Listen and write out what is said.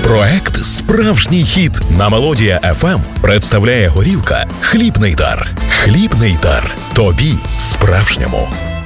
Проект «Справжній хіт» на Мелодія FM представляє горілка «Хлібний дар». Хлібний дар. Тобі справжньому.